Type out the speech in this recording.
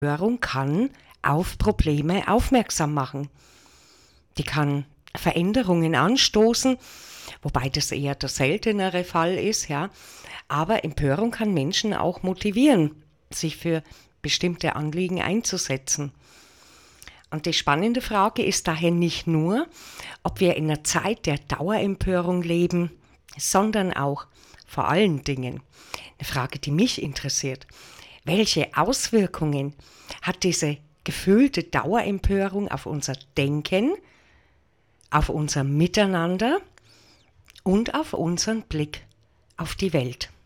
Empörung kann auf Probleme aufmerksam machen. Die kann Veränderungen anstoßen, wobei das eher der seltenere Fall ist, ja. Aber Empörung kann Menschen auch motivieren, sich für bestimmte Anliegen einzusetzen. Und die spannende Frage ist daher nicht nur, ob wir in einer Zeit der Dauerempörung leben, sondern auch vor allen Dingen eine Frage, die mich interessiert. Welche Auswirkungen hat diese gefühlte Dauerempörung auf unser Denken, auf unser Miteinander und auf unseren Blick auf die Welt?